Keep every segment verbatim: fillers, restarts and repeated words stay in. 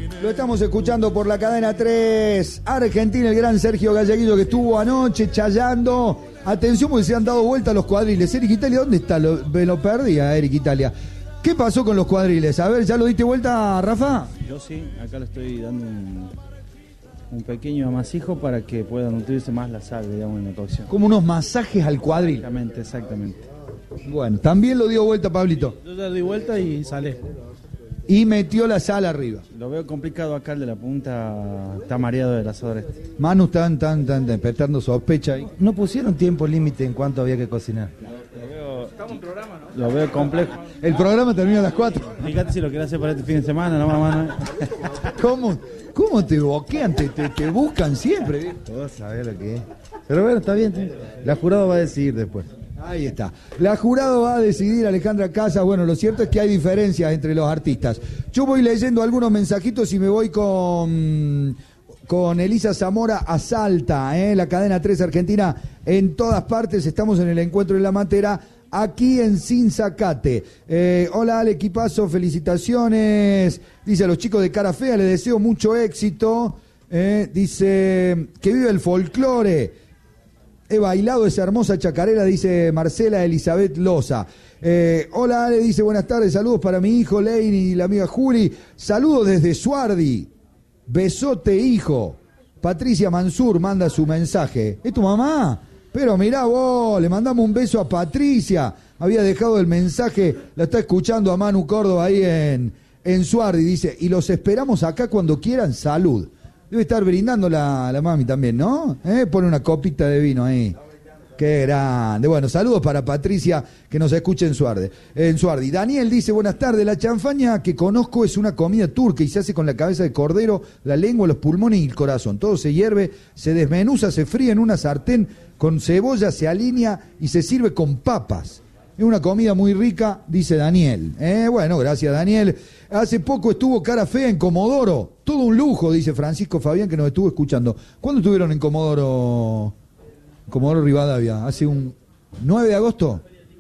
Lo estamos escuchando por la cadena tres Argentina, el gran Sergio Galleguillo que estuvo anoche chayando. Atención porque se han dado vuelta los cuadriles. Eric Italia, ¿dónde está? Lo, me lo perdí a Eric Italia. ¿Qué pasó con los cuadriles? A ver, ¿ya lo diste vuelta, Rafa? Yo sí, acá le estoy dando un, un pequeño amasijo para que pueda nutrirse más la sal, digamos, en la cocción. Como unos masajes al cuadril. Exactamente, exactamente. Bueno, también lo dio vuelta Pablito. Yo ya di vuelta y sale. Y metió la sal arriba. Lo veo complicado acá, el de la punta está mareado del asador este. Manu tan, tan, tan despertando sospecha ahí. No pusieron tiempo límite en cuánto había que cocinar. Lo veo, estamos en programa, ¿no? Lo veo complejo. El programa termina a las cuatro. Fíjate si lo querés hacer para este fin de semana, no, mamá. ¿Cómo, cómo te boquean? Te, te, te buscan siempre. Todos saben lo que es. Pero bueno, está bien. La jurado va a decidir después. Ahí está. La jurado va a decidir, Alejandra Casas. Bueno, lo cierto es que hay diferencias entre los artistas. Yo voy leyendo algunos mensajitos y me voy con, con Elisa Zamora a Salta, ¿eh? La cadena tres Argentina en todas partes. Estamos en el encuentro en la Matera, aquí en Sinzacate. Eh, hola, Ale, equipazo, felicitaciones. Dice a los chicos de Cara Fea, les deseo mucho éxito. Eh, dice que vive el folclore. He bailado esa hermosa chacarera, dice Marcela Elizabeth Loza. Eh, hola Ale, dice buenas tardes, saludos para mi hijo Leini y la amiga Juli. Saludos desde Suardi. Besote hijo. Patricia Mansur manda su mensaje. ¿Es tu mamá? Pero mirá vos, le mandamos un beso a Patricia. Había dejado el mensaje, la está escuchando a Manu Córdoba ahí en, en Suardi. Dice, y los esperamos acá cuando quieran, salud. Debe estar brindando la, la mami también, ¿no? ¿Eh? Pone una copita de vino ahí. Qué grande. Bueno, saludos para Patricia, que nos escucha en Suardi. En Suardi. Daniel dice, buenas tardes, la chanfaña que conozco es una comida turca y se hace con la cabeza de cordero, la lengua, los pulmones y el corazón. Todo se hierve, se desmenuza, se fríe en una sartén con cebolla, se alinea y se sirve con papas. Es una comida muy rica, dice Daniel. Eh, bueno, gracias Daniel. Hace poco estuvo Cara Fea en Comodoro. Todo un lujo, dice Francisco Fabián, que nos estuvo escuchando. ¿Cuándo estuvieron en Comodoro, Comodoro Rivadavia? ¿Hace un nueve de agosto?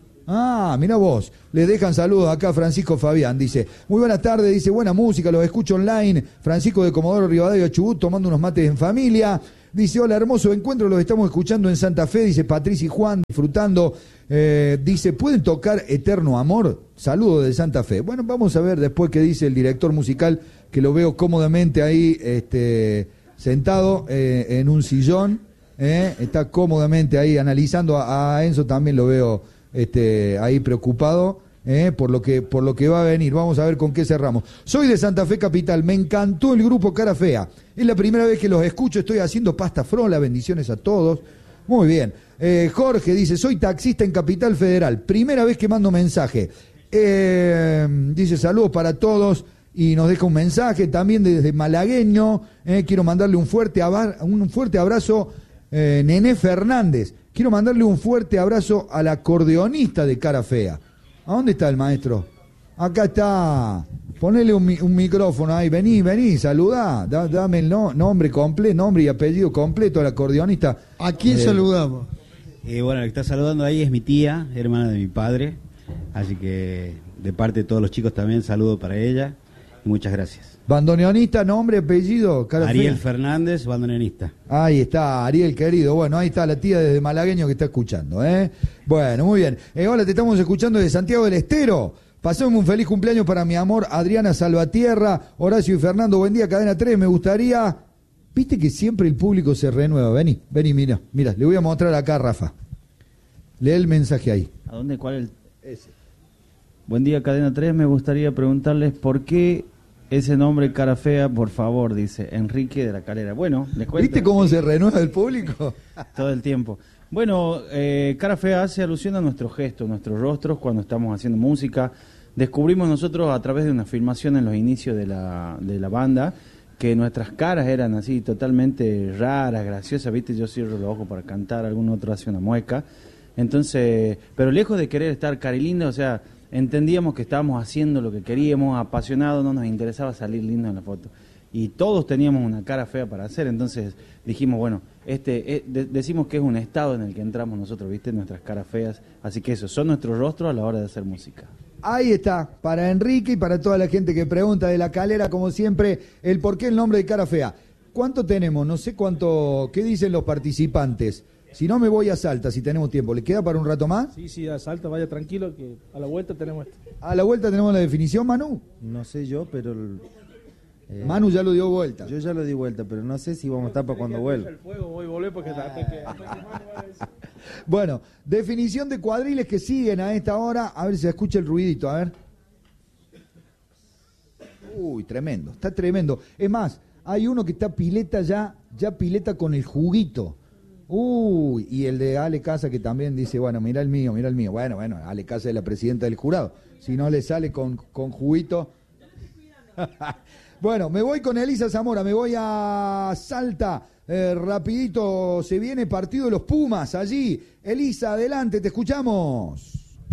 Ah, mira vos. Le dejan saludos acá a Francisco Fabián. Dice, muy buenas tardes, dice, buena música, los escucho online. Francisco de Comodoro Rivadavia, Chubut, tomando unos mates en familia. Dice, hola, hermoso encuentro, los estamos escuchando en Santa Fe, dice Patricia y Juan, disfrutando. Eh, dice, ¿pueden tocar Eterno Amor? Saludos de Santa Fe. Bueno, vamos a ver después qué dice el director musical, que lo veo cómodamente ahí, este, sentado eh, en un sillón, eh, está cómodamente ahí analizando. A, a Enzo también lo veo este, ahí preocupado. Eh, por lo que por lo que va a venir. Vamos a ver con qué cerramos. Soy de Santa Fe Capital, me encantó el grupo Cara Fea, es la primera vez que los escucho, estoy haciendo pasta frola, bendiciones a todos. Muy bien. eh, Jorge dice, soy taxista en Capital Federal, primera vez que mando mensaje. eh, dice saludos para todos y nos deja un mensaje también desde Malagueño. eh, quiero mandarle un fuerte, abra- un fuerte abrazo eh, Nené Fernández, quiero mandarle un fuerte abrazo al acordeonista de Cara Fea. ¿A dónde está el maestro? Acá está. Ponele un, un micrófono ahí. Vení, vení, saludá. Da, dame el no, nombre completo, nombre y apellido completo al acordeonista. ¿A quién eh, saludamos? Eh, bueno, el que está saludando ahí es mi tía, hermana de mi padre. Así que de parte de todos los chicos también, saludo para ella. Y muchas gracias. Bandoneonista, nombre, apellido, Cara Ariel Fea. Fernández, bandoneonista. Ahí está, Ariel querido. Bueno, ahí está la tía desde Malagueño que está escuchando, ¿eh? Bueno, muy bien. Eh, hola, te estamos escuchando desde Santiago del Estero. Pasemos un feliz cumpleaños para mi amor Adriana Salvatierra, Horacio y Fernando. Buen día, Cadena tres. Me gustaría... Viste que siempre el público se renueva. Vení, vení, mira. Mira, le voy a mostrar acá a Rafa. Lee el mensaje ahí. ¿A dónde? ¿Cuál es el...? Ese. Buen día, Cadena tres. Me gustaría preguntarles por qué ese nombre Cara Fea, por favor, dice Enrique de la Calera. Bueno, les cuento. ¿Viste cómo se renueva el público? Todo el tiempo. Bueno, eh, Cara Fea hace alusión a nuestros gestos, nuestros rostros cuando estamos haciendo música. Descubrimos nosotros a través de una filmación en los inicios de la, de la banda que nuestras caras eran así totalmente raras, graciosas, ¿viste? Yo cierro los ojos para cantar, algún otro hace una mueca. Entonces, pero lejos de querer estar carilinda, o sea, entendíamos que estábamos haciendo lo que queríamos, apasionados, no nos interesaba salir lindo en la foto. Y todos teníamos una cara fea para hacer, entonces dijimos, bueno, este eh, de, decimos que es un estado en el que entramos nosotros, ¿viste? Nuestras caras feas. Así que eso, son nuestros rostros a la hora de hacer música. Ahí está, para Enrique y para toda la gente que pregunta de La Calera, como siempre, el por qué el nombre de Cara Fea. ¿Cuánto tenemos? No sé cuánto, ¿qué dicen los participantes? Si no, me voy a Salta, si tenemos tiempo. ¿Le queda para un rato más? Sí, sí, a Salta, vaya tranquilo, que a la vuelta tenemos esto. ¿A la vuelta tenemos la definición, Manu? No sé yo, pero... el- eh, Manu ya lo dio vuelta. Yo ya lo di vuelta, pero no sé si vamos a estar para cuando vuelva. El fuego, voy a volver porque hasta que... Bueno, definición de cuadriles que siguen a esta hora. A ver si se escucha el ruidito, a ver. Uy, tremendo, está tremendo. Es más, hay uno que está pileta ya, ya pileta con el juguito. Uy, y el de Ale Casa que también dice, bueno, mira el mío, mira el mío. Bueno, bueno, Ale Casa es la presidenta del jurado. Si no le sale con, con juguito. Bueno, me voy con Elisa Zamora, me voy a Salta. Eh, rapidito, se viene partido de los Pumas allí. Elisa, adelante, te escuchamos.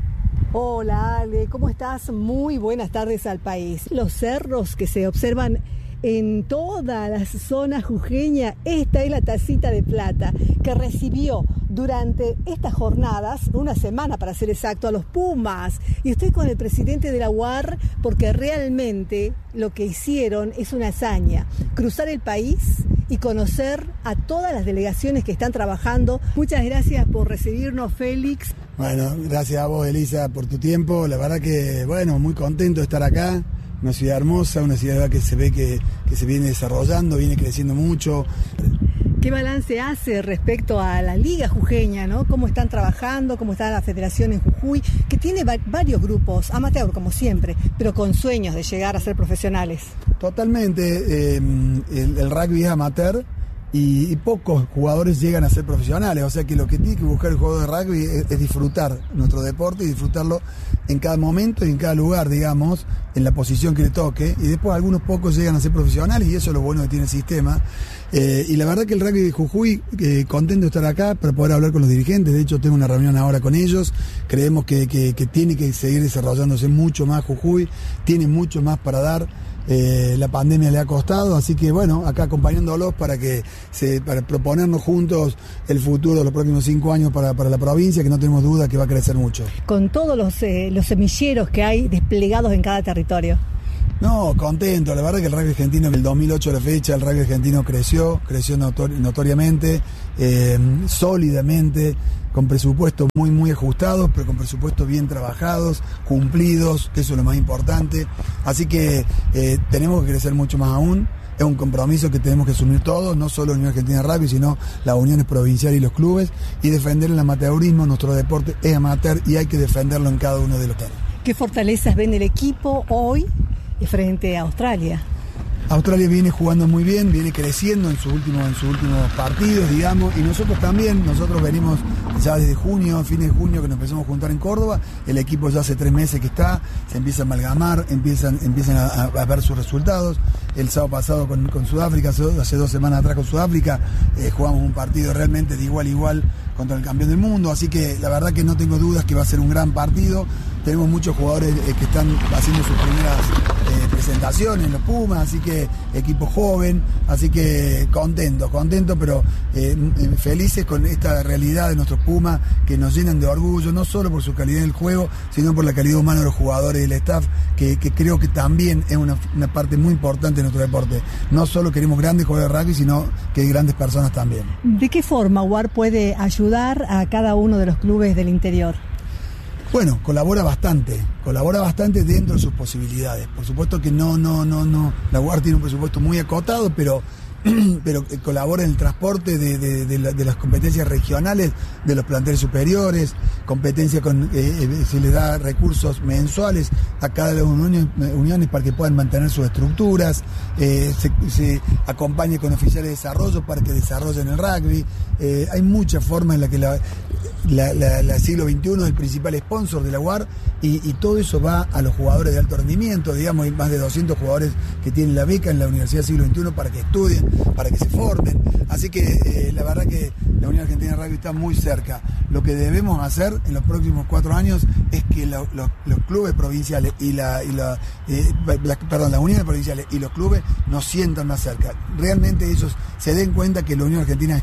Hola Ale, ¿cómo estás? Muy buenas tardes al país. Los cerros que se observan en toda la zona jujeña, esta es la tacita de plata que recibió durante estas jornadas, una semana para ser exacto, a los Pumas. Y estoy con el presidente de la U A R porque realmente lo que hicieron es una hazaña. Cruzar el país y conocer a todas las delegaciones que están trabajando. Muchas gracias por recibirnos, Félix. Bueno, gracias a vos, Elisa, por tu tiempo. La verdad que, bueno, muy contento de estar acá. Una ciudad hermosa, una ciudad que se ve que, que se viene desarrollando, viene creciendo mucho. ¿Qué balance hace respecto a la Liga Jujeña, ¿no? ¿Cómo están trabajando? ¿Cómo está la federación en Jujuy? Que tiene va- varios grupos, amateur como siempre, pero con sueños de llegar a ser profesionales. Totalmente, eh, el, el rugby es amateur y, y pocos jugadores llegan a ser profesionales. O sea que lo que tiene que buscar el jugador de rugby es, es disfrutar nuestro deporte y disfrutarlo en cada momento y en cada lugar, digamos, en la posición que le toque. Y después algunos pocos llegan a ser profesionales y eso es lo bueno que tiene el sistema. Eh, y la verdad que el rugby de Jujuy, eh, contento de estar acá para poder hablar con los dirigentes. De hecho, tengo una reunión ahora con ellos. Creemos que, que, que tiene que seguir desarrollándose mucho más Jujuy, tiene mucho más para dar. Eh, la pandemia le ha costado, así que bueno, acá acompañándolos para que se, para proponernos juntos el futuro de los próximos cinco años para, para la provincia, que no tenemos duda que va a crecer mucho. Con todos los, eh, los semilleros que hay desplegados en cada territorio. No, contento, la verdad que el rugby argentino en el dos mil ocho a la fecha, el rugby argentino creció, creció notori- notoriamente, eh, sólidamente, con presupuestos muy muy ajustados, pero con presupuestos bien trabajados, cumplidos, que eso es lo más importante. Así que eh, tenemos que crecer mucho más aún. Es un compromiso que tenemos que asumir todos, no solo la Unión Argentina de Rugby, sino las uniones provinciales y los clubes, y defender el amateurismo. Nuestro deporte es amateur y hay que defenderlo en cada uno de los terrenos. ¿Qué fortalezas ven el equipo hoy frente a Australia? Australia viene jugando muy bien, viene creciendo en sus últimos, en sus últimos partidos, digamos, y nosotros también, nosotros venimos ya desde junio, fines de junio que nos empezamos a juntar en Córdoba, el equipo ya hace tres meses que está, se empieza a amalgamar, empiezan, empiezan a, a ver sus resultados. El sábado pasado con, con Sudáfrica, hace, hace dos semanas atrás con Sudáfrica, eh, jugamos un partido realmente de igual a igual contra el campeón del mundo, así que la verdad que no tengo dudas que va a ser un gran partido. Tenemos muchos jugadores eh, que están haciendo sus primeras eh, presentaciones en los Pumas, así que equipo joven, así que contentos, contentos, pero eh, felices con esta realidad de nuestros Pumas que nos llenan de orgullo, no solo por su calidad en el juego, sino por la calidad humana de los jugadores y el staff, que, que creo que también es una, una parte muy importante de nuestro deporte. No solo queremos grandes jugadores de rugby, sino que hay grandes personas también. ¿De qué forma U A R puede ayudar a cada uno de los clubes del interior? Bueno, colabora bastante, colabora bastante dentro de sus posibilidades. Por supuesto que no, no, no, no. La U A R tiene un presupuesto muy acotado, pero, pero colabora en el transporte de, de, de, la, de las competencias regionales, de los planteles superiores, competencia con, eh, se le da recursos mensuales a cada de las uniones, uniones para que puedan mantener sus estructuras, eh, se, se acompaña con oficiales de desarrollo para que desarrollen el rugby. Eh, hay muchas formas en las que la La, la, la siglo veintiuno es el principal sponsor de la U A R y, y todo eso va a los jugadores de alto rendimiento. Digamos, hay más de doscientos jugadores que tienen la beca en la Universidad Siglo veintiuno para que estudien, para que se formen. Así que eh, la verdad que la Unión Argentina de Rugby está muy cerca. Lo que debemos hacer en los próximos cuatro años es que lo, lo, los clubes provinciales y la, y la, eh, la perdón, las uniones provinciales y los clubes nos sientan más cerca. Realmente ellos se den cuenta que la Unión Argentina es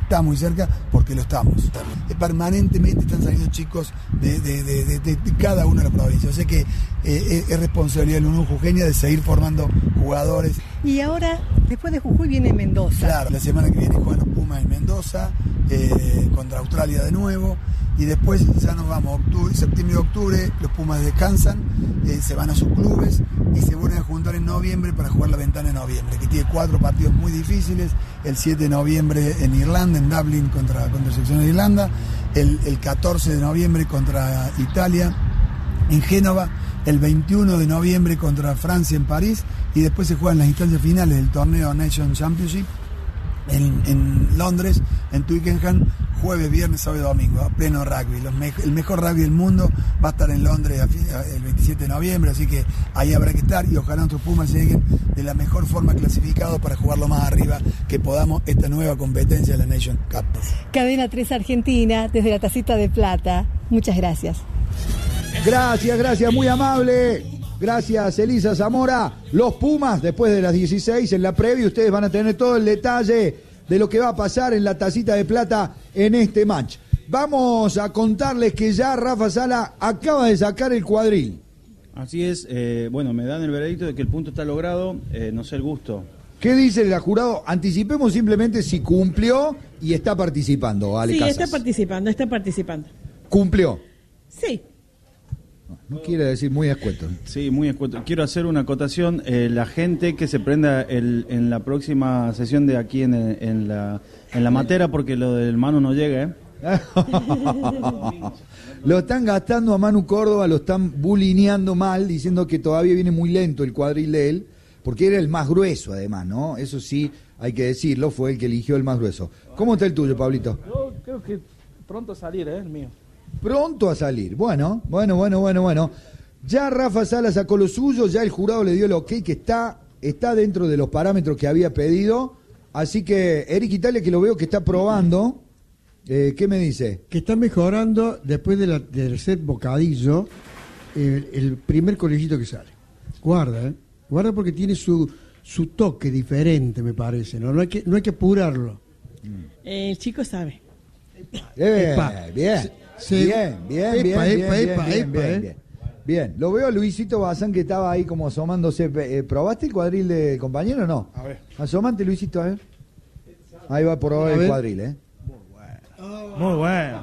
está muy cerca, porque lo estamos. Permanentemente están saliendo chicos de, de, de, de, de, de cada una de las provincias. O sea que eh, es responsabilidad del Unión Jujeña de seguir formando jugadores. Y ahora, después de Jujuy viene Mendoza. Claro, la semana que viene juegan los Pumas en Mendoza, eh, contra Australia de nuevo. Y después ya nos vamos, octubre, septiembre y octubre, los Pumas descansan, eh, se van a sus clubes y se vuelven a juntar en noviembre para jugar la ventana de noviembre, que tiene cuatro partidos muy difíciles, el siete de noviembre en Irlanda, en Dublín contra, contra la selección de Irlanda, el, el catorce de noviembre contra Italia en Génova, el veintiuno de noviembre contra Francia en París, y después se juegan las instancias finales del torneo Nation Championship en, en Londres, en Twickenham, jueves, viernes, sábado y domingo, a pleno rugby. Los me- el mejor rugby del mundo va a estar en Londres a fin- a el veintisiete de noviembre, así que ahí habrá que estar y ojalá nuestros Pumas lleguen de la mejor forma clasificados para jugarlo más arriba, que podamos esta nueva competencia de la Nation Cup. Cadena tres Argentina, desde la Tacita de Plata. Muchas gracias. Gracias, gracias, muy amable. Gracias, Elisa Zamora. Los Pumas, después de las dieciséis en la previa, ustedes van a tener todo el detalle de lo que va a pasar en la Tacita de Plata en este match. Vamos a contarles que ya Rafa Sala acaba de sacar el cuadril. Así es, eh, bueno, me dan el veredicto de que el punto está logrado, eh, no sé el gusto. ¿Qué dice el jurado? Anticipemos simplemente si cumplió y está participando, Ale Sí, Casas. está participando, está participando. ¿Cumplió? Sí. No quiere decir muy escueto. Sí, muy escueto. Quiero hacer una acotación. Eh, la gente que se prenda el, en la próxima sesión de aquí en, el- en, la, en la matera, porque lo del Manu no llega, ¿eh? Lo están gastando a Manu Córdoba, lo están bulineando mal, diciendo que todavía viene muy lento el cuadril de él, porque era el más grueso además, ¿no? Eso sí, hay que decirlo, fue el que eligió el más grueso. ¿Cómo está el tuyo, Pablito? Yo creo que pronto a salir, ¿eh? El mío. Pronto a salir. Bueno, bueno, bueno, bueno, bueno. Ya Rafa Sala sacó lo suyo, ya el jurado le dio el ok, que está, está dentro de los parámetros que había pedido. Así que, Eric Italia, que lo veo que está probando, eh, ¿qué me dice? Que está mejorando después de la, del set bocadillo, el, el primer conejito que sale. Guarda, ¿eh? Guarda porque tiene su, su toque diferente, me parece. No, no, hay, que, no hay que apurarlo. El chico sabe. Eh, Epa. bien, Se- bien, bien, epa, bien, epa, bien, epa, bien, epa, bien, bien, eh. bien. Bien, lo veo a Luisito Bazán que estaba ahí como asomándose. Eh, ¿Probaste el cuadril del compañero o no? A ver. Asomante, Luisito, a ver. Ahí va a probar A el ver. cuadril, ¿eh? Muy bueno.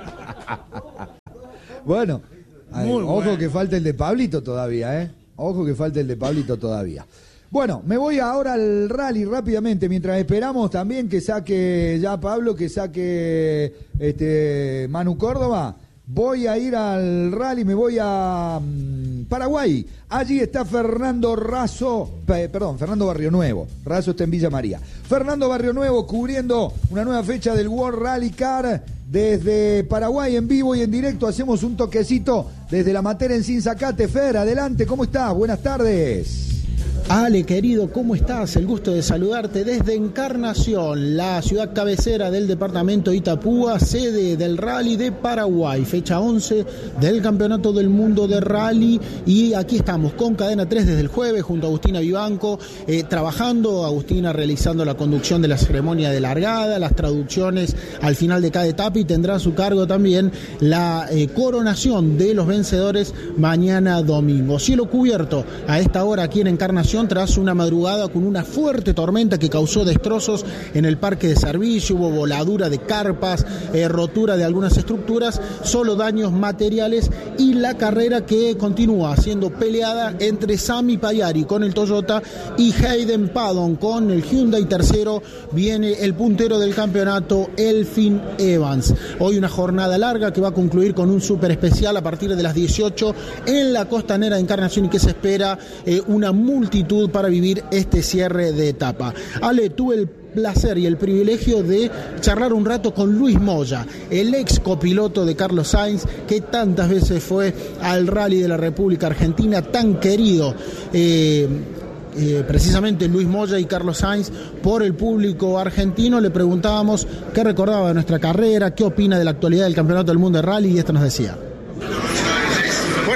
Bueno, ay, Muy ojo bueno. que falta el de Pablito todavía, ¿eh? Ojo que falta el de Pablito todavía. Bueno, me voy ahora al rally rápidamente, mientras esperamos también que saque ya Pablo, que saque este Manu Córdoba. Voy a ir al rally, me voy a mm, Paraguay. Allí está Fernando Razo, pe- perdón, Fernando Barrio Nuevo. Razo está en Villa María. Fernando Barrio Nuevo cubriendo una nueva fecha del World Rally Car desde Paraguay en vivo y en directo. Hacemos un toquecito desde la Matera en Sinzacate. Fer, adelante, ¿cómo estás? Buenas tardes. Ale, querido, ¿cómo estás? El gusto de saludarte desde Encarnación, la ciudad cabecera del departamento Itapúa, sede del Rally de Paraguay, fecha once del Campeonato del Mundo de Rally, y aquí estamos con Cadena tres desde el jueves junto a Agustina Vivanco, eh, trabajando, Agustina realizando la conducción de la ceremonia de largada, las traducciones al final de cada etapa, y tendrá a su cargo también la eh, coronación de los vencedores mañana domingo. Cielo cubierto a esta hora aquí en Encarnación tras una madrugada con una fuerte tormenta que causó destrozos en el parque de servicio, hubo voladura de carpas, eh, rotura de algunas estructuras, solo daños materiales, y la carrera que continúa siendo peleada entre Sami Payari con el Toyota y Hayden Paddon con el Hyundai. Tercero viene el puntero del campeonato, Elfin Evans. Hoy una jornada larga que va a concluir con un súper especial a partir de las dieciocho en la costanera de Encarnación, y que se espera eh, una multitud para vivir este cierre de etapa. Ale, tuve el placer y el privilegio de charlar un rato con Luis Moya, el ex copiloto de Carlos Sainz, que tantas veces fue al Rally de la República Argentina, tan querido eh, eh, precisamente Luis Moya y Carlos Sainz por el público argentino. Le preguntábamos qué recordaba de nuestra carrera, qué opina de la actualidad del Campeonato del Mundo de Rally, y esto nos decía. Bueno,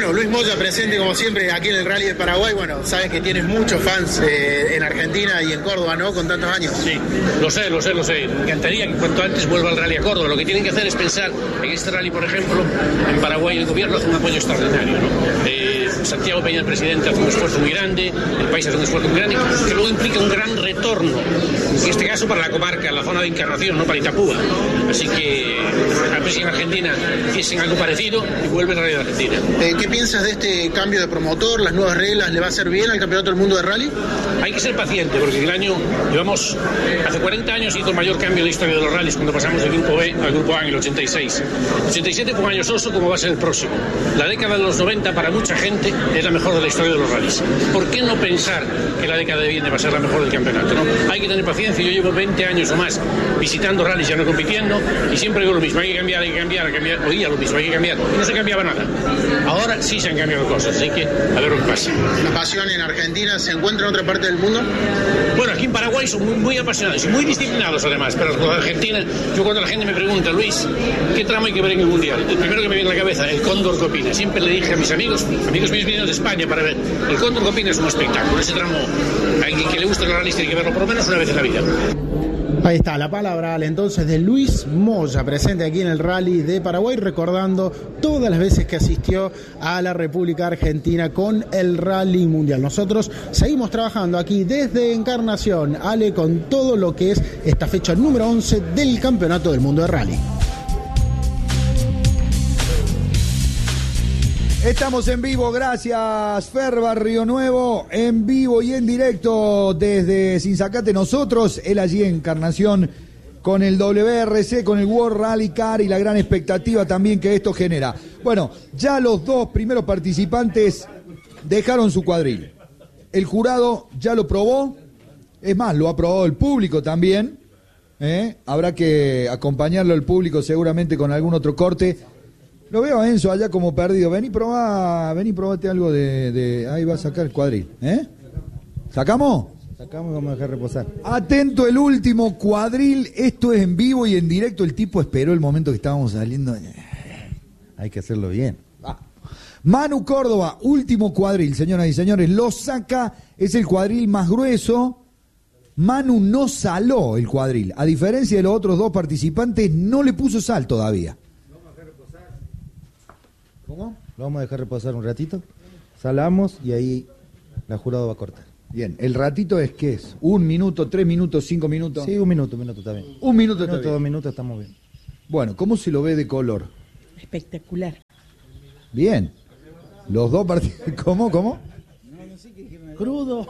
Bueno, Luis Moya presente como siempre aquí en el Rally de Paraguay. Bueno, sabes que tienes muchos fans eh, en Argentina y en Córdoba, ¿no? Con tantos años. Sí, lo sé, lo sé, lo sé. Me encantaría que cuanto antes vuelva el Rally a Córdoba. Lo que tienen que hacer es pensar en este rally, por ejemplo, en Paraguay el gobierno hace un apoyo extraordinario, ¿no? Eh, Santiago Peña, el presidente, hace un esfuerzo muy grande, el país hace un esfuerzo muy grande, que luego implica un gran retorno, en este caso para la comarca, la zona de Encarnación, no para Itapúa. Así que a ver si en Argentina hiciesen algo parecido y vuelve el Rally de Argentina. Eh, ¿Qué piensas de este cambio de promotor, las nuevas reglas? ¿Le va a hacer bien al Campeonato del Mundo de Rally? Hay que ser paciente, porque el año, llevamos, hace cuarenta años hizo el mayor cambio en la historia de los rallies cuando pasamos del Grupo B al Grupo A en el ochenta y seis. El ochenta y siete fue un año soso, como va a ser el próximo. La década de los noventa para mucha gente es la mejor de la historia de los rallies. ¿Por qué no pensar que la década de viene va a ser la mejor del campeonato? ¿No? Hay que tener paciencia. Yo llevo veinte años o más visitando rallies, ya no compitiendo, y siempre digo lo mismo, hay que cambiar, hay que cambiar, hay que cambiar. Oía lo mismo, hay que cambiar. Y no se cambiaba nada. Ahora sí se han cambiado cosas, así que a ver lo que pasa. ¿La pasión en Argentina se encuentra en otra parte del mundo? Bueno, aquí en Paraguay son muy, muy apasionados y muy disciplinados además, pero en Argentina, yo cuando la gente me pregunta, Luis, ¿qué tramo hay que ver en el Mundial? El primero que me viene a la cabeza, el Cóndor que opina. Siempre le dije a mis amigos, amigos míos vienen de España para ver, el Cóndor que opina es un espectáculo, ese tramo, a alguien que le guste el rally tiene que verlo por lo menos una vez en la vida. Ahí está la palabra entonces de Luis Moya, presente aquí en el Rally de Paraguay, recordando todas las veces que asistió a la República Argentina con el Rally Mundial. Nosotros seguimos trabajando aquí desde Encarnación, Ale, con todo lo que es esta fecha número once del Campeonato del Mundo de Rally. Estamos en vivo, gracias Fer Barrio Nuevo, en vivo y en directo desde Sinzacate nosotros, él allí en Encarnación con el W R C, con el World Rally Car y la gran expectativa también que esto genera. Bueno, ya los dos primeros participantes dejaron su cuadril. El jurado ya lo probó, es más, lo ha probado el público también, ¿eh? Habrá que acompañarlo el público seguramente con algún otro corte. Lo veo a Enzo allá como perdido. Vení, probá, vení, probate algo de, de... Ahí va a sacar el cuadril. ¿Eh? ¿Sacamos? Sacamos y vamos a dejar reposar. Atento el último cuadril. Esto es en vivo y en directo. El tipo esperó el momento que estábamos saliendo. Hay que hacerlo bien. Ah. Manu Córdoba, último cuadril, señoras y señores. Lo saca, es el cuadril más grueso. Manu no saló el cuadril. A diferencia de los otros dos participantes, no le puso sal todavía. ¿Cómo? Lo vamos a dejar reposar un ratito, salamos y ahí la jurado va a cortar. Bien, ¿el ratito es qué es? ¿Un minuto, tres minutos, cinco minutos? Sí, un minuto, un minuto está bien. Un minuto un está minuto, bien. Dos minutos estamos bien. Bueno, ¿cómo se lo ve de color? Espectacular. Bien. Los dos partidos. ¿Cómo, cómo? Crudo.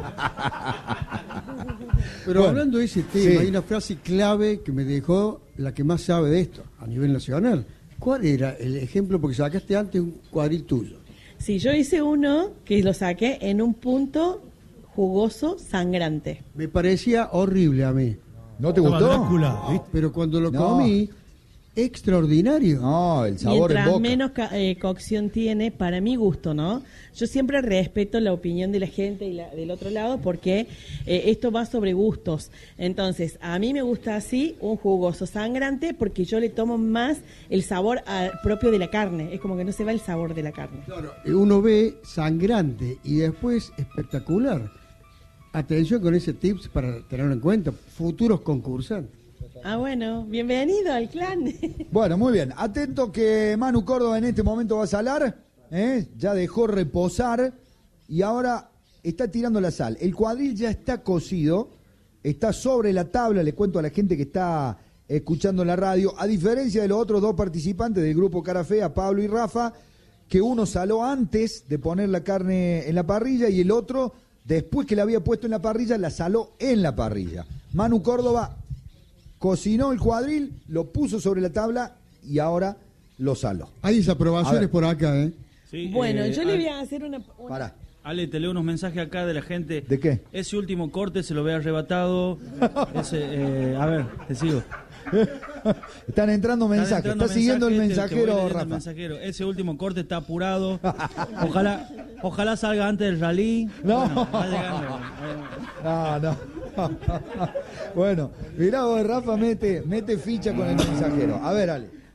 Pero Bueno, hablando de ese tema, sí. hay una frase clave que me dejó la que más sabe de esto a nivel nacional. ¿Cuál era el ejemplo? Porque sacaste antes un cuadril tuyo. Sí, yo hice uno que lo saqué en un punto jugoso, sangrante. Me parecía horrible a mí. ¿No te gustó? ¿Viste? Pero cuando lo No. comí, extraordinario. No, el sabor Mientras en boca. menos ca- eh, cocción tiene, para mi gusto, ¿no? Yo siempre respeto la opinión de la gente y la, del otro lado porque eh, esto va sobre gustos. Entonces, a mí me gusta así, un jugoso sangrante, porque yo le tomo más el sabor a- propio de la carne. Es como que no se va el sabor de la carne. Claro, uno ve sangrante y después espectacular. Atención con ese tips para tenerlo en cuenta. Futuros concursantes. Ah, bueno, bienvenido al clan. Bueno, muy bien. Atento que Manu Córdoba en este momento va a salar. ¿eh? Ya dejó reposar y ahora está tirando la sal. El cuadril ya está cocido, está sobre la tabla. Le cuento a la gente que está escuchando la radio. A diferencia de los otros dos participantes del grupo Cara Fea, Pablo y Rafa, que uno saló antes de poner la carne en la parrilla y el otro, después que la había puesto en la parrilla, la saló en la parrilla. Manu Córdoba cocinó el cuadril, lo puso sobre la tabla y ahora lo saló. Hay desaprobaciones por acá, ¿eh? Sí, Bueno, eh, yo le Ale- voy a hacer una... una- Pará. Ale, te leo unos mensajes acá de la gente. ¿De qué? Ese último corte se lo ve arrebatado. Ese, eh, a ver, te sigo. Están entrando mensajes. Están entrando Está siguiendo el mensajes, te- te voy mensajero, leyendo el Rafa. mensajero. Ese último corte está apurado. Ojalá, ojalá salga antes del rally. No. Bueno, va llegando. No, no. Bueno, mirá vos, Rafa mete, mete ficha con el mensajero. A ver, Ale.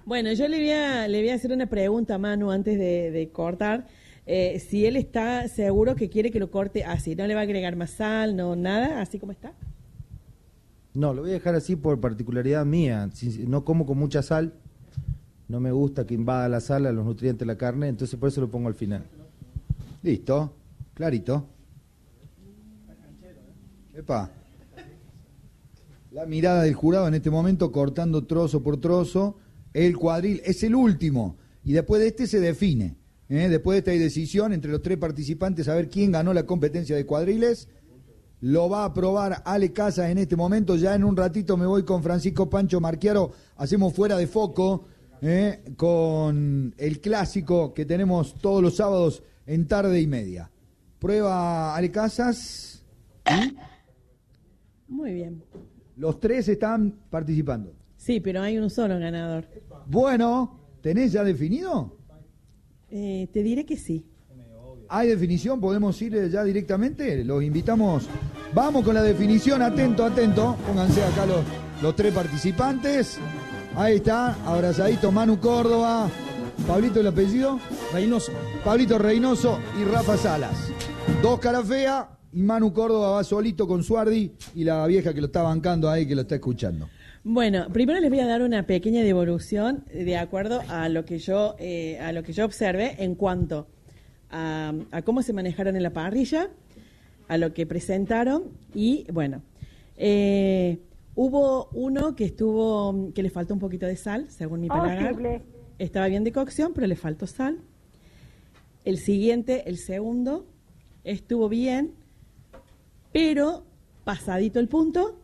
Bueno, yo le voy a, le voy a hacer una pregunta a Manu antes de, de cortar. Eh, si él está seguro que quiere que lo corte así, no le va a agregar más sal, no nada, así como está. No, lo voy a dejar así por particularidad mía. Si no como con mucha sal, no me gusta que invada la sal a los nutrientes de la carne, entonces por eso lo pongo al final. Listo, clarito. Epa. La mirada del jurado en este momento cortando trozo por trozo. El cuadril es el último y después de este se define. ¿eh? Después de esta hay decisión entre los tres participantes a ver quién ganó la competencia de cuadriles. Lo va a probar Ale Casas en este momento. Ya en un ratito me voy con Francisco Pancho Marchiaro. Hacemos fuera de foco ¿eh? con el clásico que tenemos todos los sábados en tarde y media. Prueba Ale Casas. ¿Y? Muy bien. Los tres están participando. Sí, pero hay un solo ganador. Bueno, ¿tenés ya definido? Eh, te diré que sí. ¿Hay definición? ¿Podemos ir ya directamente? Los invitamos. Vamos con la definición. Atento, atento. Pónganse acá los, los tres participantes. Ahí está, abrazadito Manu Córdoba. Pablito, ¿el apellido? Reynoso. Pablito Reynoso y Rafa Salas. Dos caras feas y Manu Córdoba va solito con Suardi y la vieja que lo está bancando ahí, que lo está escuchando. Bueno, primero les voy a dar una pequeña devolución de acuerdo a lo que yo eh, a lo que yo observé en cuanto a, a cómo se manejaron en la parrilla, a lo que presentaron y bueno, eh, hubo uno que estuvo que le faltó un poquito de sal, según mi paladar. Estaba bien de cocción, pero le faltó sal. El siguiente, el segundo, estuvo bien, pero pasadito el punto.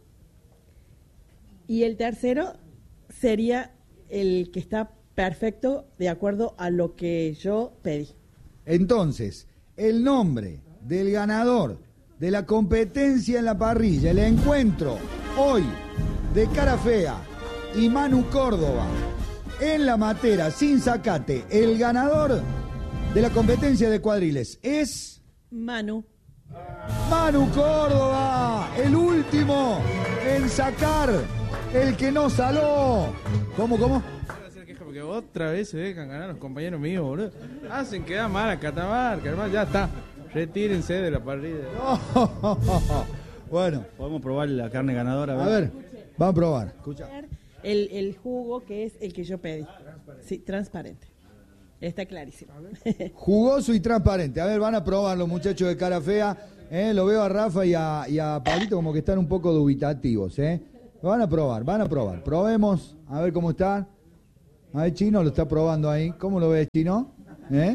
Y el tercero sería el que está perfecto de acuerdo a lo que yo pedí. Entonces, el nombre del ganador de la competencia en la parrilla, el encuentro hoy de Cara Fea y Manu Córdoba en la matera sin zacate, el ganador de la competencia de cuadriles es... Manu. Manu Córdoba, el último en sacar... El que no saló. ¿Cómo, cómo? Porque otra vez se dejan ganar los compañeros míos, boludo. Hacen quedar mal a Catamarca, hermano. Ya está. Retírense de la parrilla. No. Bueno. Podemos probar la carne ganadora. A ver, a ver vamos a probar. Escucha. El, el jugo que es el que yo pedí. Sí, transparente. Está clarísimo. Jugoso y transparente. A ver, van a probar los muchachos de Cara Fea. ¿eh? Lo veo a Rafa y a, y a Pablito como que están un poco dubitativos, ¿eh? Van a probar, van a probar. Probemos, a ver cómo están. A ver, Chino lo está probando ahí. ¿Cómo lo ves, Chino? ¿Eh?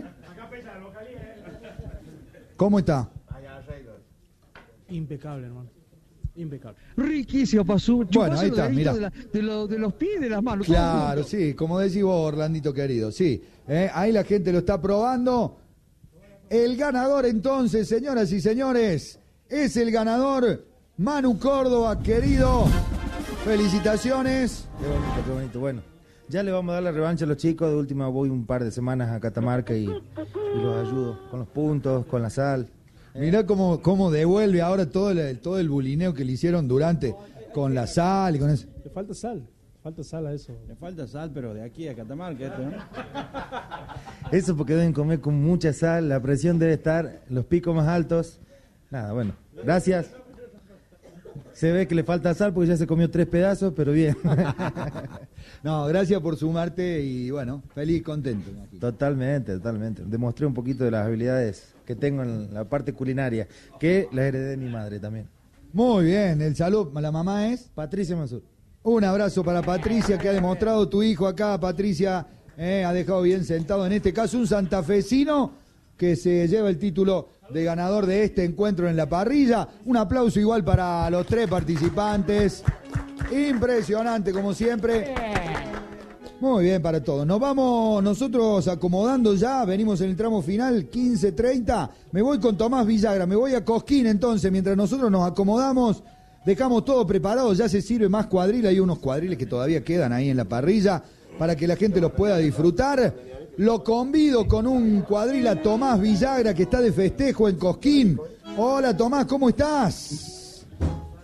¿Cómo está? Impecable, hermano. Impecable. Riquísimo, pasó. Bueno, ahí está, mira. De, la, de, lo, de los pies y de las manos. Claro, sí, como decís vos, Orlandito querido. Sí, ¿eh? Ahí la gente lo está probando. El ganador entonces, señoras y señores, es el ganador Manu Córdoba, querido. Felicitaciones. Qué bonito, qué bonito. Bueno, ya le vamos a dar la revancha a los chicos. De última voy un par de semanas a Catamarca y, y los ayudo con los puntos, con la sal. Mirá cómo, cómo devuelve ahora todo el, todo el bulineo que le hicieron durante con la sal y con eso. Le falta sal, falta sal a eso. Le falta sal, pero de aquí a Catamarca esto, ¿no? Eso porque deben comer con mucha sal, la presión debe estar, los picos más altos. Nada, bueno, gracias. Se ve que le falta sal porque ya se comió tres pedazos, pero bien. No, gracias por sumarte y bueno, feliz, contento. Totalmente, totalmente. Demostré un poquito de las habilidades que tengo en la parte culinaria, que las heredé de mi madre también. Muy bien, el saludo, ¿la mamá es? Patricia Mansur. Un abrazo para Patricia, que ha demostrado tu hijo acá, Patricia, eh, ha dejado bien sentado, en este caso un santafesino que se lleva el título de ganador de este encuentro en la parrilla. Un aplauso igual para los tres participantes. Impresionante, como siempre. Muy bien para todos. Nos vamos nosotros acomodando ya. Venimos en el tramo final, quince treinta. Me voy con Tomás Villagra. Me voy a Cosquín entonces. Mientras nosotros nos acomodamos, dejamos todo preparado. Ya se sirve más cuadril. Hay unos cuadriles que todavía quedan ahí en la parrilla para que la gente los pueda disfrutar. Lo convido con un cuadril a Tomás Villagra, que está de festejo en Cosquín. Hola Tomás, ¿cómo estás?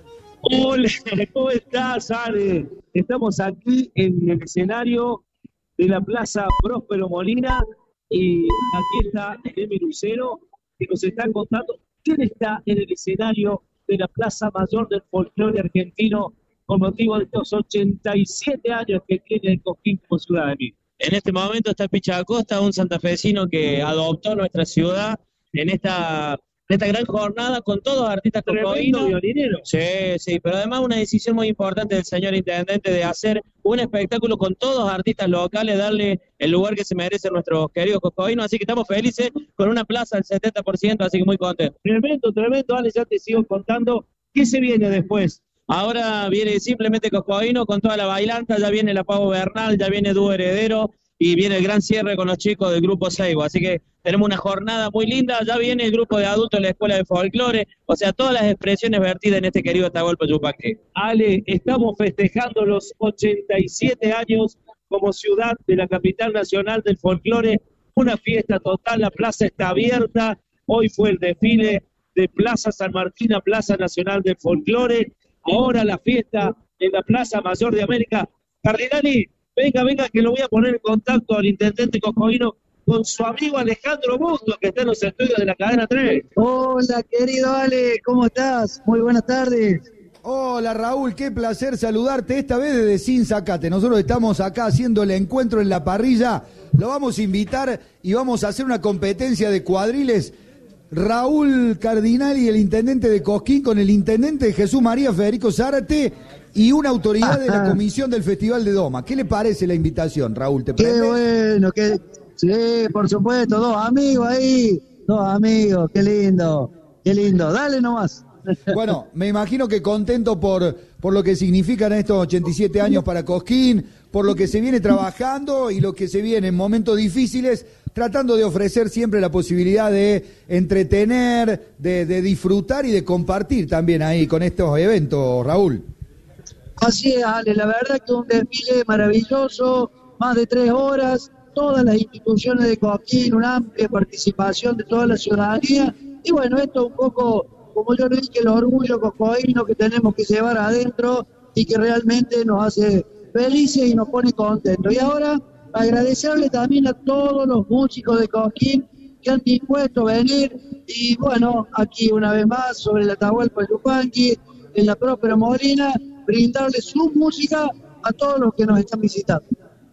Hola, ¿cómo estás, Ale? Estamos aquí en el escenario de la Plaza Próspero Molina. Y aquí está Emi Lucero, que nos está contando quién está en el escenario de la Plaza Mayor del Folclore Argentino con motivo de estos ochenta y siete años que tiene el Cosquín como ciudad de mí. En este momento está Picha Acosta, un santafesino que adoptó nuestra ciudad en esta, en esta gran jornada con todos artistas coscoínos. Violinero. Sí, sí, pero además una decisión muy importante del señor intendente de hacer un espectáculo con todos artistas locales, darle el lugar que se merecen nuestros queridos coscoínos, así que estamos felices con una plaza del setenta por ciento, así que muy contentos. Tremendo, tremendo, Ale, ya te sigo contando qué se viene después. Ahora viene simplemente Coscoíno con toda la bailanta, ya viene la Pavo Bernal, ya viene Dúo Heredero y viene el gran cierre con los chicos del grupo Seibo. Así que tenemos una jornada muy linda, ya viene el grupo de adultos de la Escuela de Folclore, o sea, todas las expresiones vertidas en este querido Atahualpa Yupanqui. Ale, estamos festejando los ochenta y siete años como ciudad de la capital nacional del folclore, una fiesta total, la plaza está abierta, hoy fue el desfile de Plaza San Martín a Plaza Nacional del Folclore. Ahora la fiesta en la Plaza Mayor de América. Cardinali, venga, venga, que lo voy a poner en contacto al intendente coscoíno con su amigo Alejandro Busto, que está en los estudios de la cadena tres. Hola, querido Ale, ¿cómo estás? Muy buenas tardes. Hola, Raúl, qué placer saludarte, esta vez desde Sin Zacate. Nosotros estamos acá haciendo el encuentro en la parrilla, lo vamos a invitar y vamos a hacer una competencia de cuadriles. Raúl Cardinali, el intendente de Cosquín, con el intendente de Jesús María, Federico Zárate, y una autoridad de la comisión del Festival de Doma. ¿Qué le parece la invitación, Raúl? ¿Te Qué prende? bueno, que sí, por supuesto, dos amigos ahí, dos amigos, qué lindo, qué lindo, dale nomás. Bueno, me imagino que contento por, por lo que significan estos ochenta y siete años para Cosquín, por lo que se viene trabajando y lo que se viene en momentos difíciles, tratando de ofrecer siempre la posibilidad de entretener, de, de disfrutar y de compartir también ahí con estos eventos, Raúl. Así es, Ale, la verdad que un desfile maravilloso, más de tres horas, todas las instituciones de Cosquín, una amplia participación de toda la ciudadanía, y bueno, esto un poco, como yo le dije, el orgullo coscoíno que tenemos que llevar adentro y que realmente nos hace felices y nos pone contentos. Y ahora, agradecerle también a todos los músicos de Cosquín que han dispuesto a venir, y bueno, aquí una vez más sobre la Atahualpa Yupanqui, en la Próspero Molina, brindarle su música a todos los que nos están visitando.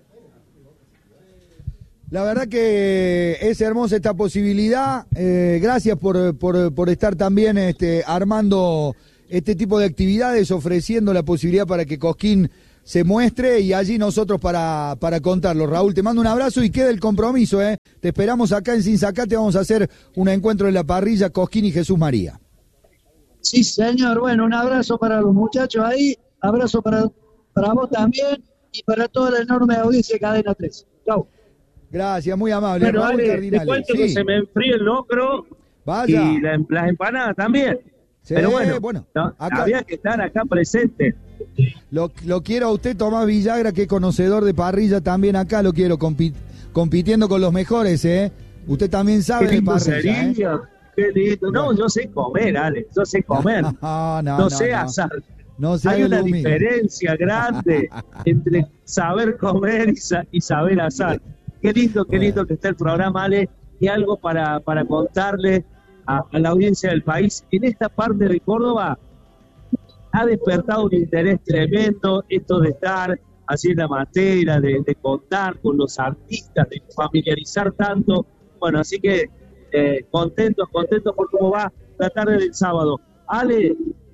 La verdad que es hermosa esta posibilidad, eh, gracias por, por, por estar también este, armando este tipo de actividades, ofreciendo la posibilidad para que Cosquín se muestre y allí nosotros para, para contarlo. Raúl, te mando un abrazo y queda el compromiso, ¿eh? Te esperamos acá en Sin Zacate, vamos a hacer un encuentro en la parrilla Cosquín y Jesús María. Sí, señor, bueno, un abrazo para los muchachos ahí, abrazo para, para vos también y para toda la enorme audiencia de Cadena tres. Chau. Gracias, muy amable. Bueno, Raúl Ale, Cardinali. te cuento Sí. que se me enfríe el locro. Vaya. Y la, las empanadas también. Sí, Pero bueno, bueno, no, acá- había que estar acá presente. Lo, lo quiero a usted, Tomás Villagra, que es conocedor de parrilla también acá, lo quiero compi- compitiendo con los mejores, ¿eh? Usted también sabe Qué de lindo parrilla, ¿eh? sería, qué lindo. No, yo sé comer, Ale, yo sé comer. No, no, no, no, sé no. asar. No se Hay haga una el humilde. diferencia grande entre saber comer y, sa- y saber asar. Qué lindo, qué lindo que está el programa, Ale, y algo para, para contarle a, a la audiencia del país. En esta parte de Córdoba ha despertado un interés tremendo esto de estar así en la materia, de, de contar con los artistas, de familiarizar tanto. Bueno, así que eh, contentos, contentos por cómo va la tarde del sábado. Ale,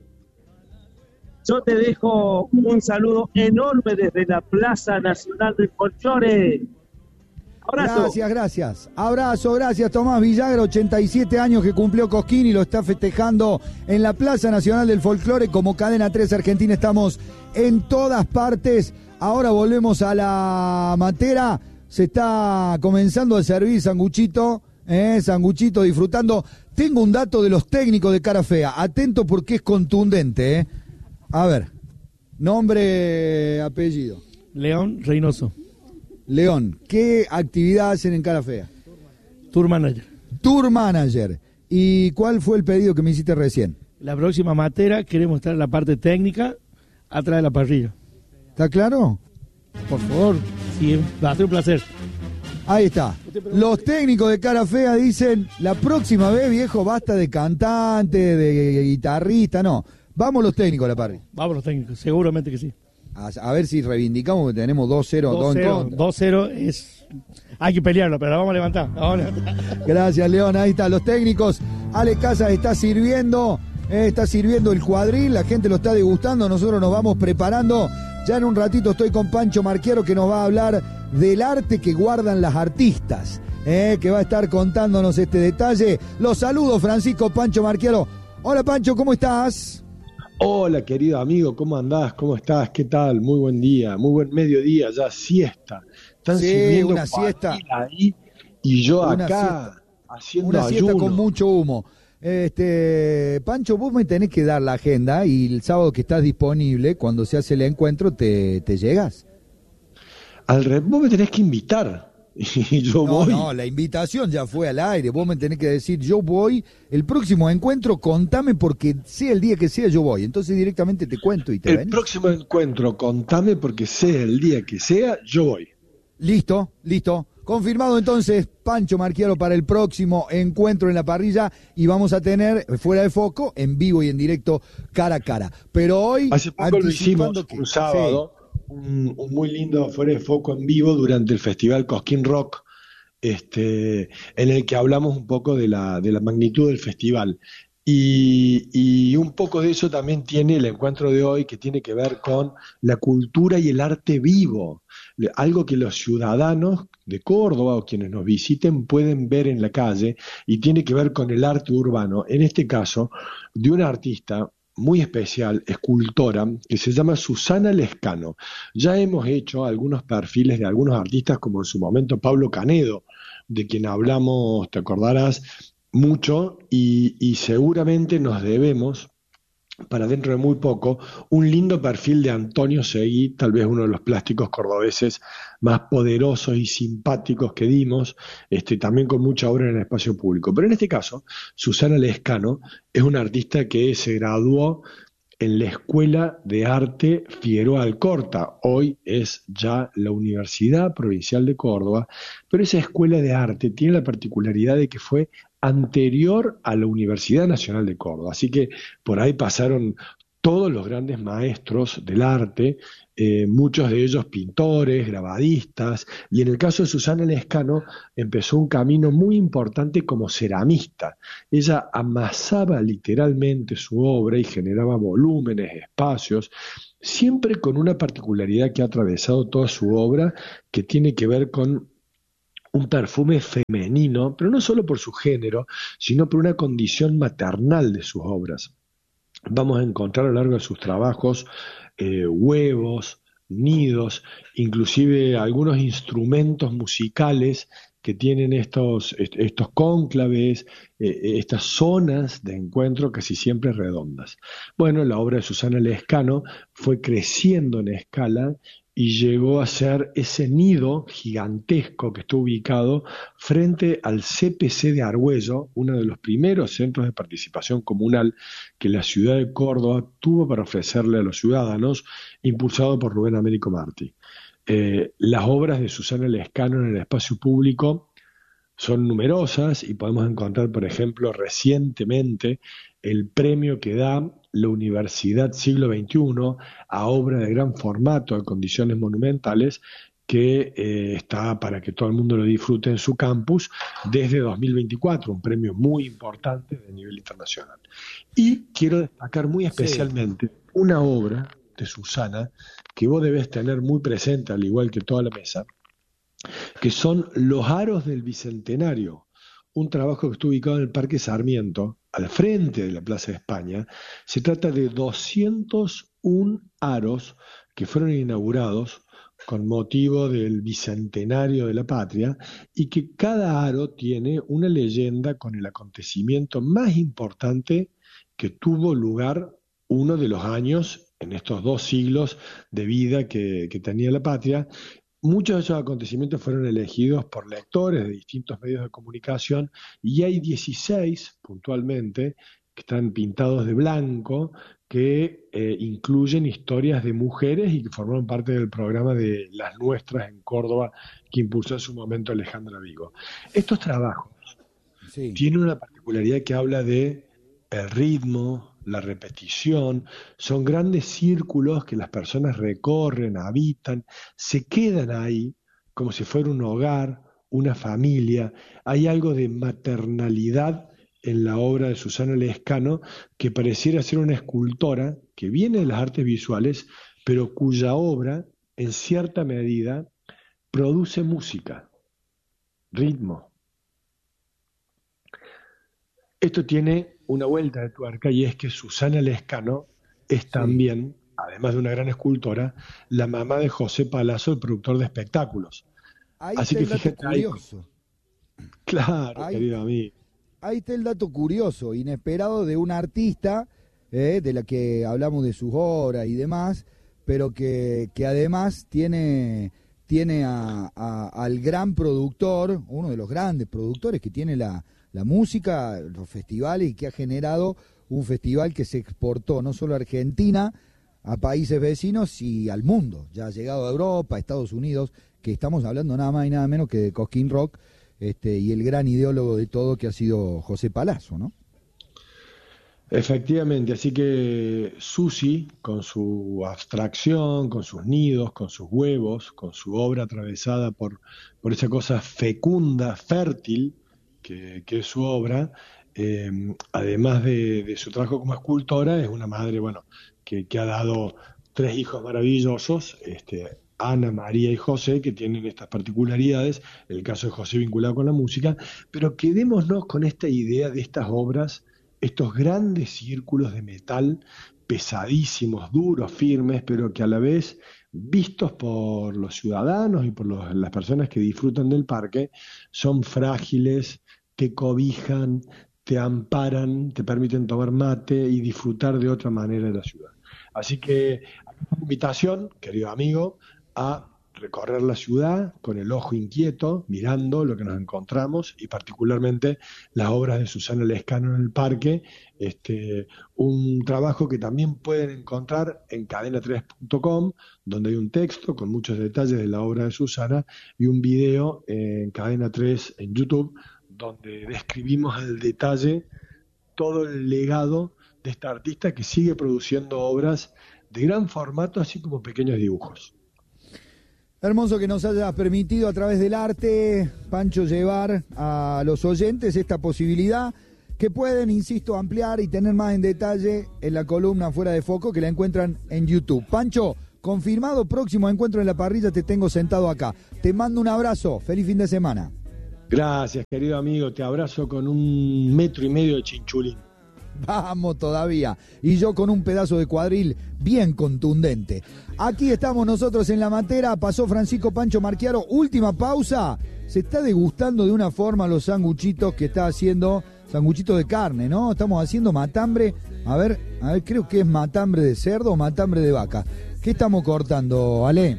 yo te dejo un saludo enorme desde la Plaza Nacional del Folclore. Abrazo. Gracias, gracias. Abrazo, gracias Tomás Villagra, ochenta y siete años que cumplió Cosquín y lo está festejando en la Plaza Nacional del Folclore. Como Cadena tres Argentina estamos en todas partes. Ahora volvemos a la matera. Se está comenzando a servir sanguchito, eh, sanguchito disfrutando. Tengo un dato de los técnicos de Cara Fea. Atento porque es contundente, eh. A ver, nombre, apellido. León Reynoso. León, ¿qué actividad hacen en Cara Fea? Tour Manager. Tour Manager. ¿Y cuál fue el pedido que me hiciste recién? La próxima matera queremos estar en la parte técnica, atrás de la parrilla. ¿Está claro? Por favor. Sí, va a ser un placer. Ahí está. Los técnicos de Cara Fea dicen, la próxima vez, viejo, basta de cantante, de guitarrista, no. Vamos los técnicos a la parrilla. Vamos los técnicos, seguramente que sí. A, a ver si reivindicamos que tenemos dos cero, dos en contra. dos cero es... Hay que pelearlo, pero la vamos a levantar. La vamos a levantar. Gracias, León. Ahí está. Los técnicos. Ale Casas está sirviendo. Eh, está sirviendo el cuadril. La gente lo está degustando. Nosotros nos vamos preparando. Ya en un ratito estoy con Pancho Marquiaro, que nos va a hablar del arte que guardan las artistas. Eh, que va a estar contándonos este detalle. Los saludo, Francisco Pancho Marquiaro. Hola, Pancho, ¿cómo estás? Hola, querido amigo, ¿cómo andás? ¿Cómo estás? ¿Qué tal? Muy buen día, muy buen mediodía, ya siesta. Están sí, sirviendo una siesta ahí y yo una acá siesta, haciendo una siesta ayuno. con mucho humo. Este, Pancho, vos me tenés que dar la agenda y el sábado que estás disponible, cuando se hace el encuentro, ¿te, te llegas? Al re... Vos me tenés que invitar. Y yo no, voy. No, la invitación ya fue al aire. Vos me tenés que decir, yo voy. El próximo encuentro, contame porque sea el día que sea, yo voy. Entonces directamente te cuento y te El venís. próximo encuentro, contame porque sea el día que sea, yo voy. Listo, listo. Confirmado entonces, Pancho Marquiaro para el próximo encuentro en la parrilla y vamos a tener Fuera de Foco en vivo y en directo cara a cara. Pero hoy... Hace poco lo hicimos que, un sábado. Sí. Un, un muy lindo Fuera de Foco en vivo durante el Festival Cosquín Rock, este, en el que hablamos un poco de la, de la magnitud del festival. Y, y un poco de eso también tiene el encuentro de hoy, que tiene que ver con la cultura y el arte vivo, algo que los ciudadanos de Córdoba o quienes nos visiten pueden ver en la calle, y tiene que ver con el arte urbano, en este caso de una artista muy especial, escultora, que se llama Susana Lescano. Ya hemos hecho algunos perfiles de algunos artistas, como en su momento Pablo Canedo, de quien hablamos, te acordarás, mucho, y, y seguramente nos debemos, para dentro de muy poco, un lindo perfil de Antonio Seguí, tal vez uno de los plásticos cordobeses más poderosos y simpáticos que dimos, este, también con mucha obra en el espacio público. Pero en este caso, Susana Lescano es una artista que se graduó en la Escuela de Arte Figueroa Alcorta, hoy es ya la Universidad Provincial de Córdoba, pero esa Escuela de Arte tiene la particularidad de que fue anterior a la Universidad Nacional de Córdoba, así que por ahí pasaron todos los grandes maestros del arte, eh, muchos de ellos pintores, grabadistas, y en el caso de Susana Lescano empezó un camino muy importante como ceramista. Ella amasaba literalmente su obra y generaba volúmenes, espacios, siempre con una particularidad que ha atravesado toda su obra, que tiene que ver con un perfume femenino, pero no solo por su género, sino por una condición maternal de sus obras. Vamos a encontrar a lo largo de sus trabajos eh, huevos, nidos, inclusive algunos instrumentos musicales que tienen estos, estos cónclaves, eh, estas zonas de encuentro casi siempre redondas. Bueno, la obra de Susana Lescano fue creciendo en escala y llegó a ser ese nido gigantesco que está ubicado frente al C P C de Argüello, uno de los primeros centros de participación comunal que la ciudad de Córdoba tuvo para ofrecerle a los ciudadanos, impulsado por Rubén Américo Martí. Eh, las obras de Susana Lescano en el espacio público son numerosas y podemos encontrar, por ejemplo, recientemente el premio que da la Universidad Siglo veintiuno a obra de gran formato, a condiciones monumentales, que eh, está para que todo el mundo lo disfrute en su campus desde dos mil veinticuatro, un premio muy importante de nivel internacional. Y quiero destacar muy especialmente sí. una obra de Susana que vos debés tener muy presente, al igual que toda la mesa, que son Los Aros del Bicentenario, un trabajo que está ubicado en el Parque Sarmiento, al frente de la Plaza de España. Se trata de doscientos uno aros que fueron inaugurados con motivo del Bicentenario de la Patria, y que cada aro tiene una leyenda con el acontecimiento más importante que tuvo lugar uno de los años en estos dos siglos de vida que, que tenía la Patria. Muchos de esos acontecimientos fueron elegidos por lectores de distintos medios de comunicación, y hay dieciséis puntualmente que están pintados de blanco, que eh, incluyen historias de mujeres y que formaron parte del programa de Las Nuestras en Córdoba, que impulsó en su momento Alejandra Vigo. Estos trabajos sí. tienen una particularidad que habla de el ritmo, la repetición, son grandes círculos que las personas recorren, habitan, se quedan ahí como si fuera un hogar, una familia. Hay algo de maternalidad en la obra de Susana Lescano, que pareciera ser una escultora que viene de las artes visuales, pero cuya obra, en cierta medida, produce música, ritmo. Esto tiene una vuelta de tuerca, y es que Susana Lescano es también, sí. además de una gran escultora, la mamá de José Palazzo, el productor de espectáculos. Ahí Así está que el dato fíjate, curioso. Ahí, claro, ahí, querido amigo. Ahí está el dato curioso, inesperado, de una artista, eh, de la que hablamos de sus obras y demás, pero que, que además tiene, tiene a, a, al gran productor, uno de los grandes productores que tiene la, la música, los festivales, y que ha generado un festival que se exportó no solo a Argentina, a países vecinos y al mundo. Ya ha llegado a Europa, a Estados Unidos, que estamos hablando nada más y nada menos que de Cosquín Rock, este, y el gran ideólogo de todo que ha sido José Palazzo, ¿no? Efectivamente, así que Susi, con su abstracción, con sus nidos, con sus huevos, con su obra atravesada por, por esa cosa fecunda, fértil, que, que es su obra, eh, además de, de su trabajo como escultora, es una madre, bueno, que, que ha dado tres hijos maravillosos, este, Ana, María y José, que tienen estas particularidades, el caso de José vinculado con la música, pero quedémonos con esta idea de estas obras, estos grandes círculos de metal, pesadísimos, duros, firmes, pero que a la vez, vistos por los ciudadanos y por los, las personas que disfrutan del parque, son frágiles, te cobijan, te amparan, te permiten tomar mate y disfrutar de otra manera de la ciudad. Así que, una invitación, querido amigo, a recorrer la ciudad con el ojo inquieto, mirando lo que nos encontramos, y particularmente las obras de Susana Lescano en el parque, este, un trabajo que también pueden encontrar en cadena tres punto com, donde hay un texto con muchos detalles de la obra de Susana, y un video en Cadena tres en YouTube, donde describimos al detalle todo el legado de esta artista que sigue produciendo obras de gran formato, así como pequeños dibujos. Hermoso que nos hayas permitido a través del arte, Pancho, llevar a los oyentes esta posibilidad que pueden, insisto, ampliar y tener más en detalle en la columna Fuera de Foco, que la encuentran en YouTube. Pancho, confirmado, próximo encuentro en la parrilla, te tengo sentado acá. Te mando un abrazo, feliz fin de semana. Gracias, querido amigo, te abrazo con un metro y medio de chinchulín. Vamos todavía. Y yo con un pedazo de cuadril bien contundente. Aquí estamos nosotros en La Matera. Pasó Francisco Pancho Marchiaro. Última pausa. Se está degustando de una forma los sanguchitos que está haciendo. Sanguchitos de carne, ¿no? Estamos haciendo matambre. A ver, a ver, creo que es matambre de cerdo o matambre de vaca. ¿Qué estamos cortando, Ale?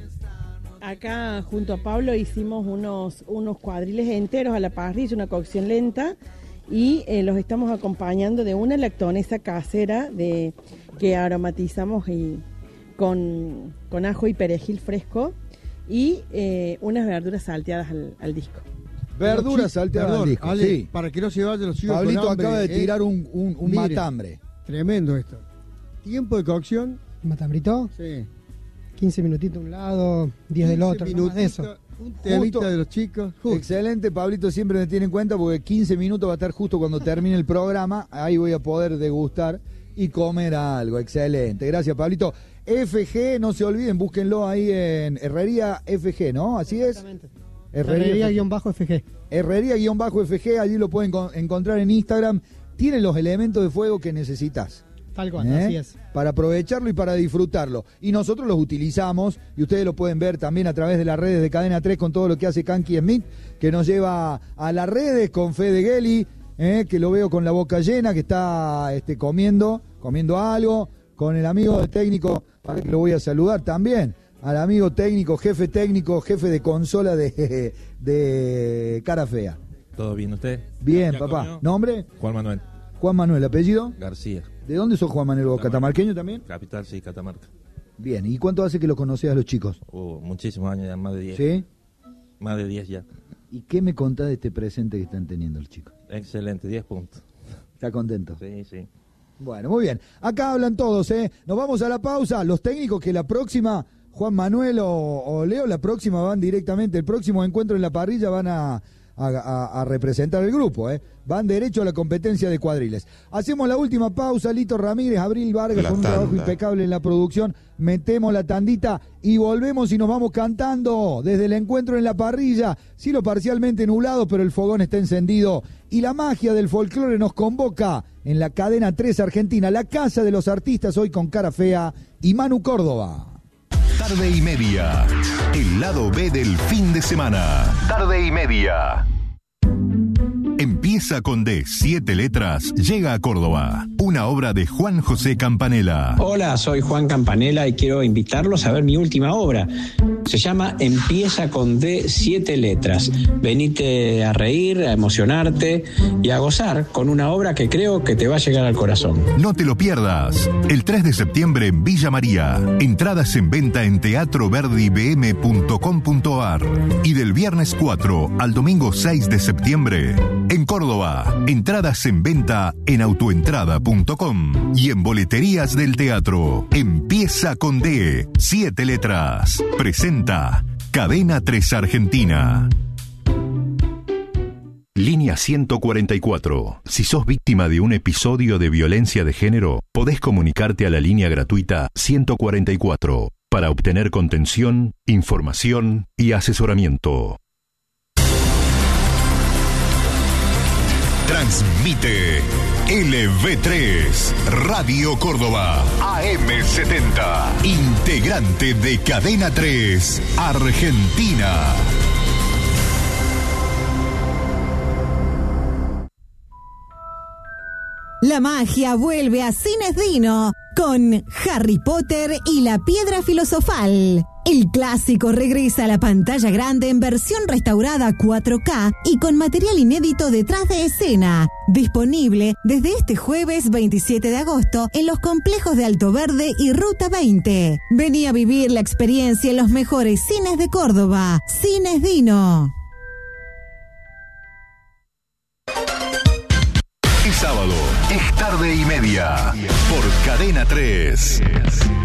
Acá junto a Pablo hicimos unos, unos cuadriles enteros a la parrilla, una cocción lenta. Y eh, los estamos acompañando de una lactonesa casera de que aromatizamos y con, con ajo y perejil fresco y eh, unas verduras salteadas al, al disco. Verduras salteadas Perdón, al disco, Ale, sí. Para que no se vayan los chicos Pablito con hambre, acaba de eh. tirar un, un, un Mire, matambre. Tremendo esto. ¿Tiempo de cocción? ¿Matambrito? Sí. quince minutitos de un lado, diez del otro, no más de eso. Un temita de los chicos. Justo. Excelente, Pablito siempre me tiene en cuenta porque quince minutos va a estar justo cuando termine el programa. Ahí voy a poder degustar y comer algo. Excelente. Gracias, Pablito. F G, no se olviden, búsquenlo ahí en Herrería F G, ¿no? Así es. Herrería-F G. Herrería-F G, allí lo pueden encontrar en Instagram. Tiene los elementos de fuego que necesitas. Tal cual, ¿Eh? así es. Para aprovecharlo y para disfrutarlo. Y nosotros los utilizamos, y ustedes lo pueden ver también a través de las redes de Cadena tres con todo lo que hace Kanki Smith, que nos lleva a las redes con Fede Geli, ¿eh? que lo veo con la boca llena, que está este, comiendo, comiendo algo, con el amigo del técnico, para que lo voy a saludar también, al amigo técnico, jefe técnico, jefe de consola de, de Cara Fea. ¿Todo bien usted? Bien, ¿Ya papá. comió? ¿Nombre? Juan Manuel. Juan Manuel, ¿apellido? García. ¿De dónde sos, Juan Manuel? ¿Vos catamarqueño también? Capital, sí, Catamarca. Bien, ¿y cuánto hace que los conocés a los chicos? Uh, muchísimos años, ya más de diez. ¿Sí? Más de diez ya. ¿Y qué me contás de este presente que están teniendo los chicos? Excelente, diez puntos. ¿Está contento? Sí, sí. Bueno, muy bien. Acá hablan todos, ¿eh? Nos vamos a la pausa. Los técnicos que la próxima, Juan Manuel o, o Leo, la próxima van directamente, el próximo encuentro en la parrilla van a, a, a, a representar el grupo, ¿eh? Van derecho a la competencia de cuadriles. Hacemos la última pausa, Lito Ramírez, Abril Vargas, La con un tanda. trabajo impecable en la producción. Metemos la tandita y volvemos y nos vamos cantando desde el encuentro en la parrilla. Cielo parcialmente nublado, pero el fogón está encendido. Y la magia del folclore nos convoca en la cadena tres Argentina, la casa de los artistas, hoy con Cara Fea y Manu Córdoba. Tarde y media. El lado B del fin de semana. Tarde y media. Empieza con D, siete letras, llega a Córdoba. Una obra de Juan José Campanella. Hola, soy Juan Campanella y quiero invitarlos a ver mi última obra. Se llama Empieza con D, siete letras. Venite a reír, a emocionarte y a gozar con una obra que creo que te va a llegar al corazón. No te lo pierdas. El tres de septiembre en Villa María. Entradas en venta en teatro verdi b m punto com punto a r. Y del viernes cuatro al domingo seis de septiembre en Córdoba. Entradas en venta en autoentrada punto com y en boleterías del teatro. Empieza con D, siete letras. Presenta Cadena tres Argentina. Línea ciento cuarenta y cuatro. Si sos víctima de un episodio de violencia de género, podés comunicarte a la línea gratuita ciento cuarenta y cuatro para obtener contención, información y asesoramiento. Transmite L V tres, Radio Córdoba, A M setenta, integrante de Cadena tres, Argentina. La magia vuelve a Cines Dino con Harry Potter y la Piedra Filosofal. El clásico regresa a la pantalla grande en versión restaurada cuatro K y con material inédito detrás de escena. Disponible desde este jueves veintisiete de agosto en los complejos de Alto Verde y Ruta veinte. Vení a vivir la experiencia en los mejores cines de Córdoba. Cines Dino. Es sábado, es tarde y media, por Cadena tres.